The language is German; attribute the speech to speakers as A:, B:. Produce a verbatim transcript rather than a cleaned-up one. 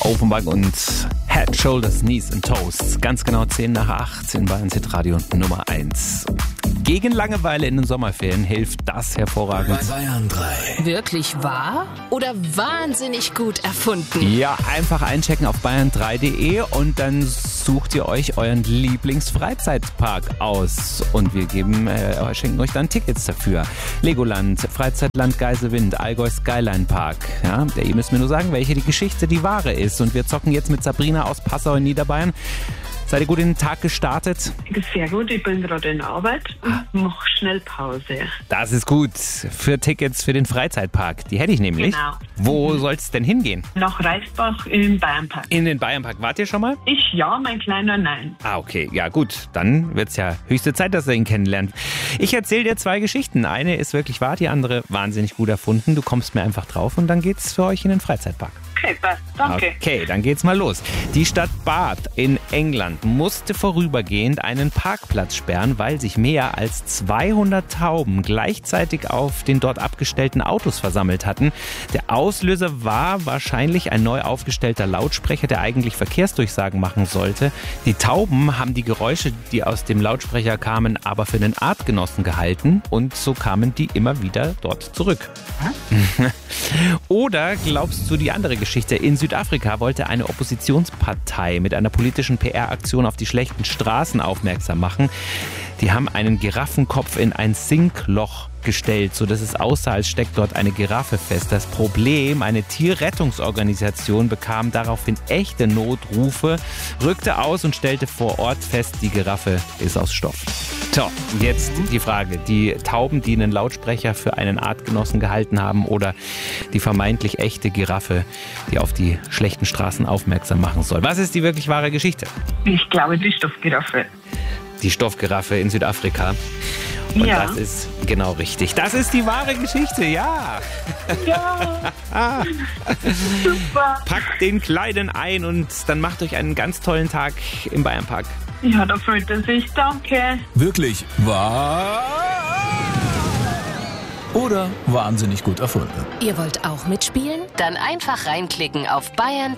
A: Offenbach und Head, Shoulders, Knees and Toes. Ganz genau zehn nach acht in Bayern Radio Nummer eins. Gegen Langeweile in den Sommerferien hilft das hervorragend.
B: Bei Bayern drei.
C: Wirklich wahr oder wahnsinnig gut erfunden?
A: Ja, einfach einchecken auf bayern drei punkt de und dann sucht ihr euch euren Lieblingsfreizeitpark aus. Und wir geben, äh, schenken euch dann Tickets dafür. Legoland, Freizeitland Geiselwind, Allgäu Skyline Park. Ja, ihr müsst mir nur sagen, welche die Geschichte die wahre ist. Und wir zocken jetzt mit Sabrina aus Passau in Niederbayern. Seid ihr gut in den Tag gestartet?
D: Sehr gut, ich bin gerade in Arbeit und mache schnell Pause.
A: Das ist gut. Für Tickets für den Freizeitpark. Die hätte ich nämlich.
D: Genau.
A: Wo mhm. soll es denn hingehen?
D: Nach Reisbach im Bayernpark.
A: In den Bayernpark. Wart ihr schon mal?
D: Ich ja, mein Kleiner nein.
A: Ah, okay. Ja gut, dann wird es ja höchste Zeit, dass ihr ihn kennenlernt. Ich erzähle dir zwei Geschichten. Eine ist wirklich wahr, die andere wahnsinnig gut erfunden. Du kommst mir einfach drauf und dann geht's für euch in den Freizeitpark.
D: Okay, passt. Danke.
A: Okay, dann geht's mal los. Die Stadt Bath in England musste vorübergehend einen Parkplatz sperren, weil sich mehr als zweihundert Tauben gleichzeitig auf den dort abgestellten Autos versammelt hatten. Der Auslöser war wahrscheinlich ein neu aufgestellter Lautsprecher, der eigentlich Verkehrsdurchsagen machen sollte. Die Tauben haben die Geräusche, die aus dem Lautsprecher kamen, aber für den Artgenossen gehalten und so kamen die immer wieder dort zurück. Hm? Oder glaubst du die andere Geschichte? In Südafrika wollte eine Oppositionspartei mit einer politischen P R-Aktion auf die schlechten Straßen aufmerksam machen. Die haben einen Giraffenkopf in ein Sinkloch gestellt, sodass es aussah, als steckt dort eine Giraffe fest. Das Problem, eine Tierrettungsorganisation bekam daraufhin echte Notrufe, rückte aus und stellte vor Ort fest, die Giraffe ist aus Stoff. So, jetzt die Frage, die Tauben, die einen Lautsprecher für einen Artgenossen gehalten haben oder die vermeintlich echte Giraffe, die auf die schlechten Straßen aufmerksam machen soll. Was ist die wirklich wahre Geschichte?
D: Ich glaube, die Stoffgiraffe.
A: Die Stoffgiraffe in Südafrika. Und
D: ja.
A: Das ist genau richtig. Das ist die wahre Geschichte, ja.
D: Ja. Super.
A: Packt den Kleinen ein und dann macht euch einen ganz tollen Tag im Bayernpark.
D: Ja, da freut er sich. Danke.
B: Wirklich wahr? Oder wahnsinnig gut erfunden?
C: Ihr wollt auch mitspielen? Dann einfach reinklicken auf Bayern